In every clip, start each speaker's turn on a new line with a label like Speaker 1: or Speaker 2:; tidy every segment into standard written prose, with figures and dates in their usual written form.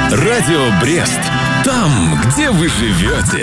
Speaker 1: Радио Брест. Там, где вы живете.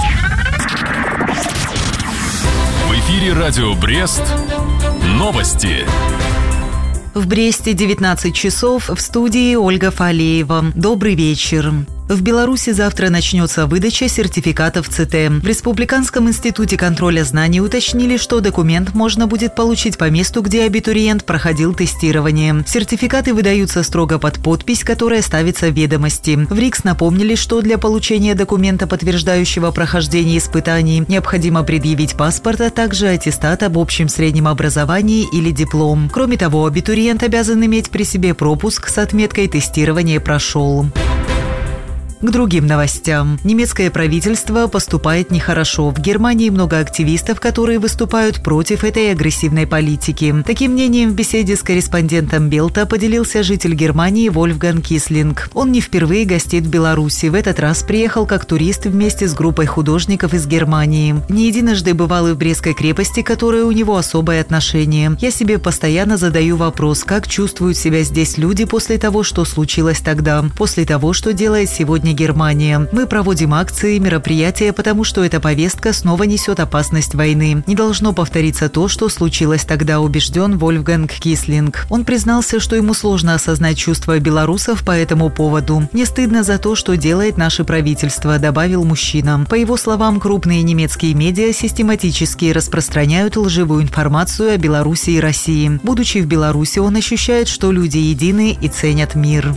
Speaker 1: В эфире Радио Брест. Новости.
Speaker 2: В Бресте 19 часов, в студии Ольга Фалеева. Добрый вечер. В Беларуси завтра начнется выдача сертификатов ЦТ. В Республиканском институте контроля знаний уточнили, что документ можно будет получить по месту, где абитуриент проходил тестирование. Сертификаты выдаются строго под подпись, которая ставится в ведомости. В РИКС напомнили, что для получения документа, подтверждающего прохождение испытаний, необходимо предъявить паспорт, а также аттестат об общем среднем образовании или диплом. Кроме того, абитуриент обязан иметь при себе пропуск с отметкой «Тестирование прошел». К другим новостям. Немецкое правительство поступает нехорошо. В Германии много активистов, которые выступают против этой агрессивной политики. Таким мнением в беседе с корреспондентом Белта поделился житель Германии Вольфганг Кислинг. Он не впервые гостит в Беларуси. В этот раз приехал как турист вместе с группой художников из Германии. Не единожды бывал и в Брестской крепости, к которой у него особое отношение. Я себе постоянно задаю вопрос, как чувствуют себя здесь люди после того, что случилось тогда, после того, что делает сегодня Германия. Мы проводим акции, мероприятия, потому что эта повестка снова несет опасность войны. Не должно повториться то, что случилось тогда, убежден Вольфганг Кислинг. Он признался, что ему сложно осознать чувства белорусов по этому поводу. «Мне стыдно за то, что делает наше правительство», — добавил мужчина. По его словам, крупные немецкие медиа систематически распространяют лживую информацию о Беларуси и России. Будучи в Беларуси, он ощущает, что люди едины и ценят мир.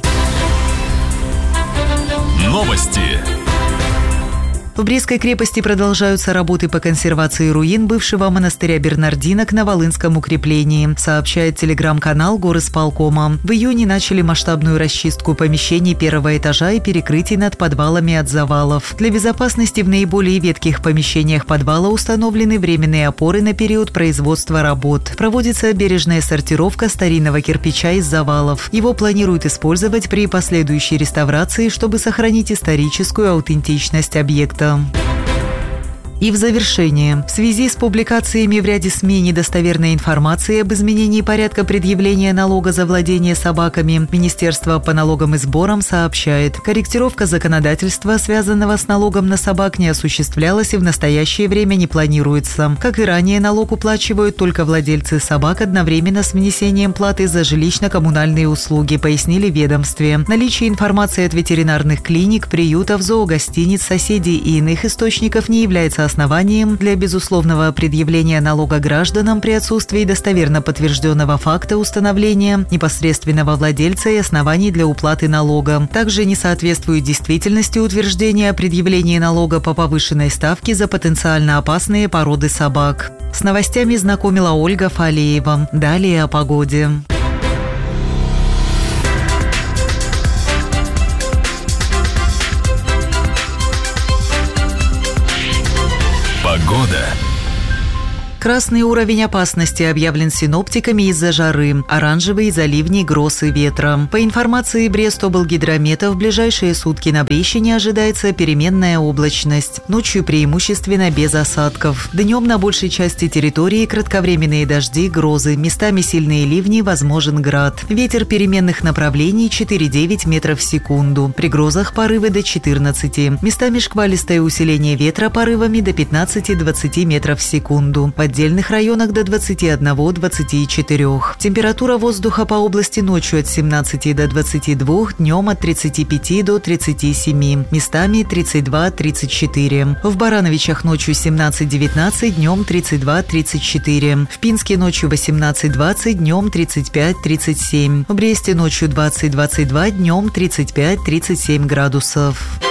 Speaker 1: Новости.
Speaker 2: В Брестской крепости продолжаются работы по консервации руин бывшего монастыря Бернардинок на Волынском укреплении, сообщает телеграм-канал горисполкома. В июне начали масштабную расчистку помещений первого этажа и перекрытий над подвалами от завалов. Для безопасности в наиболее ветхих помещениях подвала установлены временные опоры на период производства работ. Проводится бережная сортировка старинного кирпича из завалов. Его планируют использовать при последующей реставрации, чтобы сохранить историческую аутентичность объекта. И в завершение. В связи с публикациями в ряде СМИ недостоверной информации об изменении порядка предъявления налога за владение собаками, Министерство по налогам и сборам сообщает, корректировка законодательства, связанного с налогом на собак, не осуществлялась и в настоящее время не планируется. Как и ранее, налог уплачивают только владельцы собак одновременно с внесением платы за жилищно-коммунальные услуги, пояснили в ведомстве. Наличие информации от ветеринарных клиник, приютов, зоогостиниц, соседей и иных источников не является основанием для безусловного предъявления налога гражданам при отсутствии достоверно подтвержденного факта установления непосредственного владельца и оснований для уплаты налога. Также не соответствует действительности утверждения о предъявлении налога по повышенной ставке за потенциально опасные породы собак. С новостями знакомила Ольга Фалеева. Далее о погоде.
Speaker 1: Погода.
Speaker 2: Красный уровень опасности объявлен синоптиками из-за жары, оранжевый из-за ливней, гроз и ветра. По информации Брестоблгидромета, в ближайшие сутки на Брещине ожидается переменная облачность. Ночью преимущественно без осадков. Днем на большей части территории кратковременные дожди, грозы, местами сильные ливни, возможен град. Ветер переменных направлений 4,9 метров в секунду. При грозах порывы до 14. Местами шквалистое усиление ветра порывами до 15-20 метров в секунду. В отдельных районах до 21-24. Температура воздуха по области ночью от 17 до 22, днем от 35 до 37, местами 32-34. В Барановичах ночью 17-19, днем 32-34. В Пинске ночью 18-20, днем 35-37. В Бресте ночью 20-22, днем 35-37 градусов.